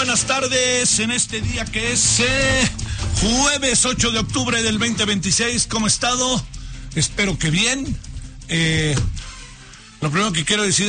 buenas tardes en este día que es jueves 8 de octubre del 2026. ¿Cómo ha estado? Espero que bien. Lo primero que quiero decir